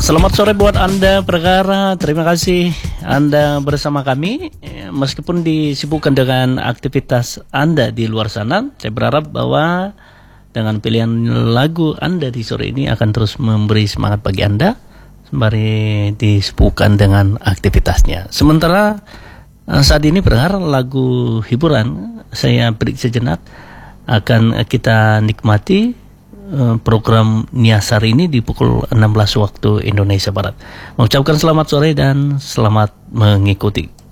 Selamat sore buat Anda Perkara. Terima kasih Anda bersama kami. Meskipun disibukkan dengan aktivitas Anda di luar sana, saya berharap bahwa dengan pilihan lagu Anda di sore ini akan terus memberi semangat bagi Anda sembari disibukkan dengan aktivitasnya. Sementara saat ini berharap lagu hiburan saya beri sejenak akan kita nikmati program Niasar ini di pukul 16 waktu Indonesia Barat. Mengucapkan selamat sore dan selamat mengikuti.